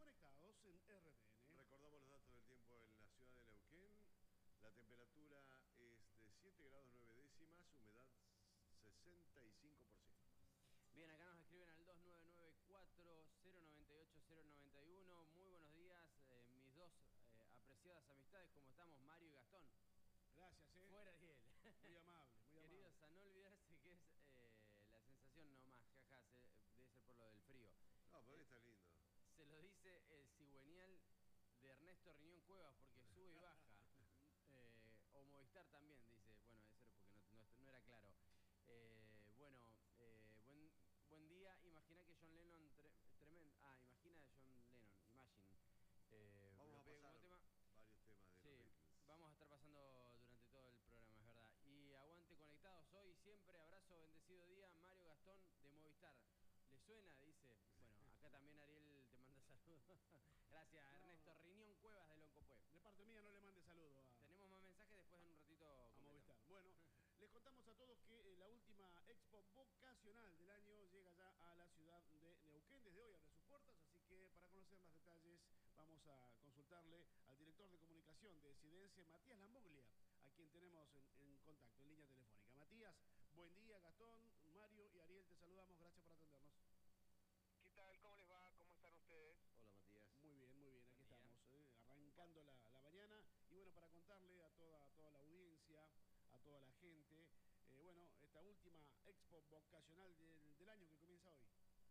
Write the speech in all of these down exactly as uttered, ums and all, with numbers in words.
conectados en R T N. Recordamos los datos del tiempo en la ciudad de Neuquén. La temperatura es de siete grados nueve décimas, humedad sesenta y cinco por ciento. Bien, acá nos escriben al dos nueve nueve cuatro cero nueve ocho cero nueve uno. Muy buenos días, eh, mis dos eh, apreciadas amistades. ¿Cómo estamos? Mario y Gastón. Gracias, eh. Fuera Ariel. Muy amable, muy amable. Queridos, a no olvidarse que es eh, la sensación nomás, jaja, se, debe ser por lo del frío. No, pero eh, está lindo. Se lo dice el cigüeñal de Ernesto Riñón Cuevas, porque sube y baja. eh, o Movistar también, dice. Bueno, debe ser porque no, no, no era claro. Eh, bueno, eh, buen, buen día. Imagina que John Lennon, tre, tremendo. Ah, imagina de John Lennon, Imagine. Eh, Vamos a pasar tema. varios temas de Sí, los Beatles. Vamos a estar pasando durante todo el programa, es verdad. Y aguante conectados hoy, siempre. Abrazo, bendecido día. Mario Gastón de Movistar. ¿Le suena? Dice. Bueno, acá también Ariel te manda saludos. Gracias, no. Ernesto Riñón Cuevas de Loncopué. De parte mía no le mande saludos. A... Tenemos más mensajes después en un ratito. A Movistar. Bueno, les contamos a todos que eh, la última expo vocacional del año llega ya a la ciudad de Neuquén. Desde hoy abre sus puertas, así que para conocer más detalles vamos a consultarle al director de comunicación de Decidense, Matías Lamboglia, a quien tenemos en, en contacto, en línea telefónica. Matías, buen día. Gastón, Mario y Ariel, te saludamos. Gracias por atendernos. ¿Qué tal? ¿Cómo les va? ¿Cómo están ustedes? Hola, Matías. Muy bien, muy bien. Aquí Buen estamos, eh, arrancando la, la mañana. Y bueno, para contarle a toda, a toda la audiencia, a toda la gente, eh, bueno, esta última expo vocacional del, del año que comienza hoy.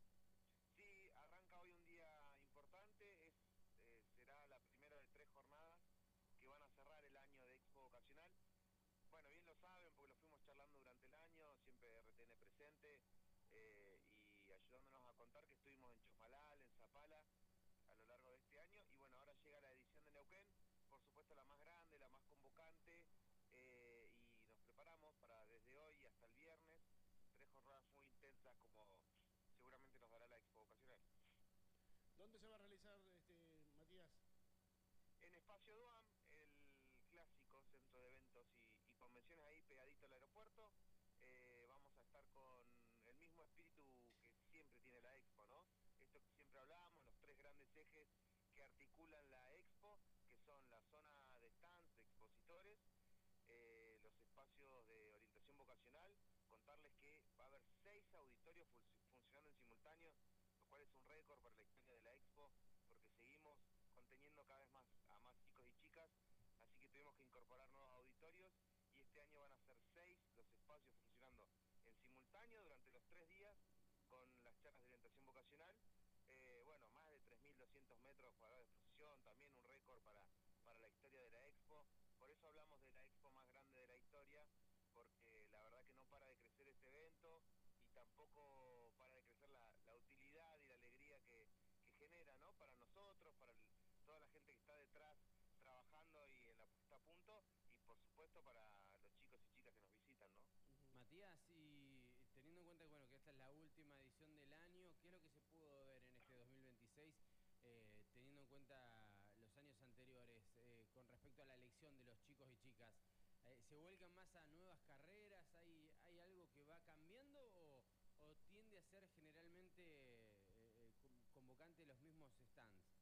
Sí, arranca hoy un día importante. Es, eh, será la primera de tres jornadas que van a cerrar el año de expo vocacional. Bueno, bien lo saben porque lo fuimos charlando durante el año, siempre R T N presente. Eh, y ayudándonos a contar que estuvimos en Chofalal, en Zapala a lo largo de este año, y bueno, ahora llega la edición de Neuquén, por supuesto la más grande, la más convocante, eh, y nos preparamos para desde hoy hasta el viernes, tres jornadas muy intensas como seguramente nos dará la expo vocacional. ¿Dónde se va a realizar, este, Matías? En Espacio Duam, el clásico centro de eventos y, y convenciones ahí pegadito al aeropuerto. Eh, vamos a estar con el mismo espíritu que siempre tiene la expo, ¿no? Esto que siempre hablábamos, los tres grandes ejes que articulan la expo, que son la zona de stands, de expositores, eh, los espacios de orientación vocacional. Contarles que va a haber seis auditorios fun funcionando en simultáneo, lo cual es un récord para la historia de la expo, porque seguimos conteniendo cada vez más a más chicos y chicas, así que tuvimos que incorporar nuevos auditorios. Y este año van a ser seis los espacios funcionando en simultáneo durante los tres días con las charlas de orientación vocacional. Eh, bueno, más de tres mil doscientos metros cuadrados de exposición, también un récord para, para la historia de la expo. Por eso hablamos de la expo más grande de la historia, porque la verdad que no para de crecer este evento y tampoco para de crecer la, la utilidad y la alegría que, que genera, ¿no? Para nosotros, para el, toda la gente que está detrás trabajando y en la puesta a punto, y por supuesto para los chicos y chicas que nos visitan, ¿no? Uh-huh. Matías, y teniendo en cuenta que, bueno, que esta es la última edición del año, ¿qué es lo que se pudo ver en este dos mil veintiséis, eh, teniendo en cuenta los años anteriores, eh, con respecto a la elección de los chicos y chicas? Eh, ¿Se vuelcan más a nuevas carreras? ¿Hay, hay algo que va cambiando o, o tiende a ser generalmente eh, convocante los mismos stands?